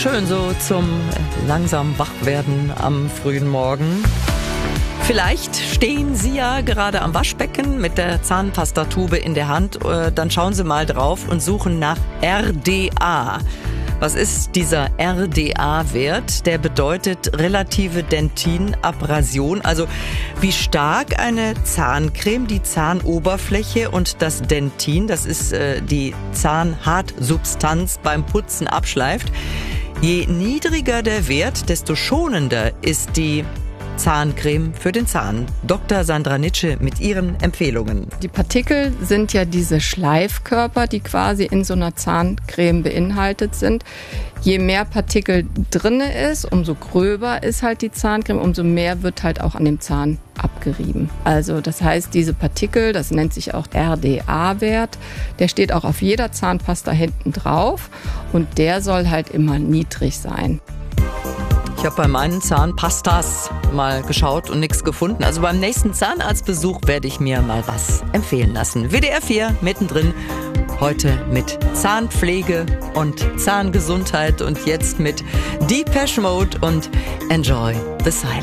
schön so zum langsam Wachwerden am frühen Morgen. Vielleicht stehen Sie ja gerade am Waschbecken mit der Zahnpastatube in der Hand. Dann schauen Sie mal drauf und suchen nach RDA. Was ist dieser RDA-Wert? Der bedeutet relative Dentinabrasion, also wie stark eine Zahncreme die Zahnoberfläche und das Dentin, das ist die Zahnhartsubstanz, beim Putzen abschleift. Je niedriger der Wert, desto schonender ist die Zahncreme für den Zahn. Dr. Sandra Nitsche mit ihren Empfehlungen. Die Partikel sind ja diese Schleifkörper, die quasi in so einer Zahncreme beinhaltet sind. Je mehr Partikel drin ist, umso gröber ist halt die Zahncreme, umso mehr wird halt auch an dem Zahn abgerieben. Also das heißt, diese Partikel, das nennt sich auch RDA-Wert, der steht auch auf jeder Zahnpasta hinten drauf und der soll halt immer niedrig sein. Ich habe bei meinen Zahnpastas mal geschaut und nichts gefunden. Also beim nächsten Zahnarztbesuch werde ich mir mal was empfehlen lassen. WDR 4 mittendrin. Heute mit Zahnpflege und Zahngesundheit und jetzt mit Depeche Mode und Enjoy the Silence.